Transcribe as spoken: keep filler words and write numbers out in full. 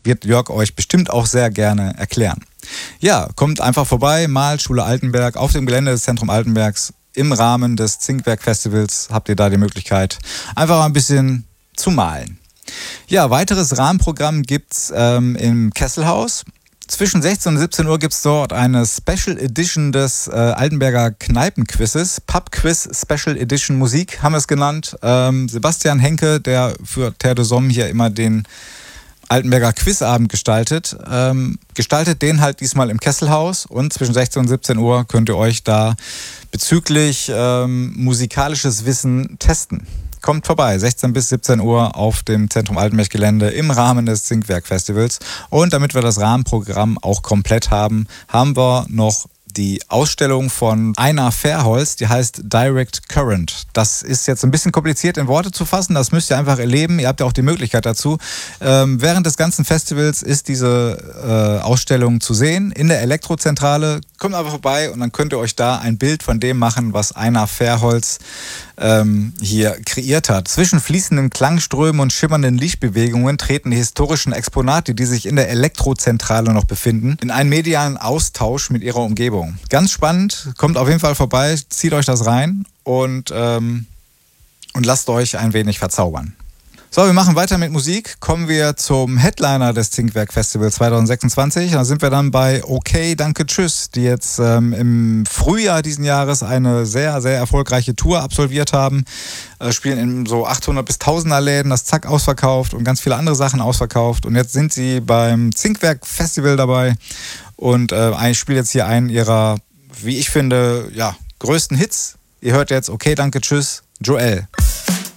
wird Jörg euch bestimmt auch sehr gerne erklären. Ja, kommt einfach vorbei, Malschule Altenberg auf dem Gelände des Zentrum Altenbergs. Im Rahmen des Zinkwerk-Festivals habt ihr da die Möglichkeit, einfach ein bisschen zu malen. Ja, weiteres Rahmenprogramm gibt's ähm, im Kesselhaus. Zwischen sechzehn und siebzehn Uhr gibt es dort eine Special Edition des äh, Altenberger Kneipenquizzes. Pub-Quiz Special Edition Musik haben wir es genannt. Ähm, Sebastian Henke, der für Terre de Somme hier immer den Altenberger Quizabend gestaltet, ähm, gestaltet den halt diesmal im Kesselhaus. Und zwischen sechzehn und siebzehn Uhr könnt ihr euch da bezüglich ähm, musikalisches Wissen testen. Kommt vorbei, sechzehn bis siebzehn Uhr auf dem Zentrum Altenberg-Gelände im Rahmen des Zinkwerk-Festivals. Und damit wir das Rahmenprogramm auch komplett haben, haben wir noch die Ausstellung von Einar Verholz, die heißt Direct Current. Das ist jetzt ein bisschen kompliziert in Worte zu fassen, das müsst ihr einfach erleben, ihr habt ja auch die Möglichkeit dazu. Ähm, während des ganzen Festivals ist diese äh, Ausstellung zu sehen in der Elektrozentrale. Kommt einfach vorbei und dann könnt ihr euch da ein Bild von dem machen, was Einar Verholz ähm, hier kreiert hat. Zwischen fließenden Klangströmen und schimmernden Lichtbewegungen treten die historischen Exponate, die sich in der Elektrozentrale noch befinden, in einen medialen Austausch mit ihrer Umgebung. Ganz spannend, kommt auf jeden Fall vorbei, zieht euch das rein und, ähm, und lasst euch ein wenig verzaubern. So, wir machen weiter mit Musik. Kommen wir zum Headliner des Zinkwerk Festival zwanzig sechsundzwanzig. Da sind wir dann bei Okay, danke, tschüss, die jetzt ähm, im Frühjahr diesen Jahres eine sehr, sehr erfolgreiche Tour absolviert haben. Äh, spielen in so achthundert bis tausender Läden, das Zack ausverkauft und ganz viele andere Sachen ausverkauft. Und jetzt sind sie beim Zinkwerk Festival dabei und äh, ich spiele jetzt hier einen ihrer, wie ich finde, ja, größten Hits. Ihr hört jetzt Okay, danke, tschüss, Joel.